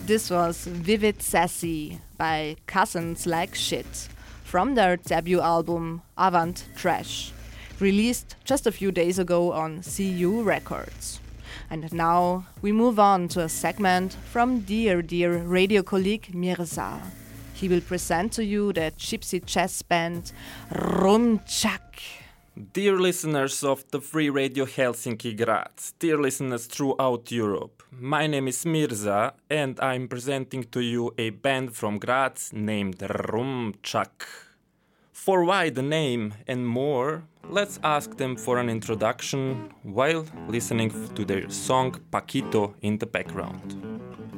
This was Vivid Sassy by Cousins Like Shit from their debut album Avant Trash, released just a few days ago on CU Records. And now we move on to a segment from dear radio colleague Mirza. He will present to you the gypsy jazz band Rumchak. Dear listeners of the Free Radio Helsinki Graz, dear listeners throughout Europe, my name is Mirza and I'm presenting to you a band from Graz named Rumchak. For why the name and more, let's ask them for an introduction while listening to their song Paquito in the background.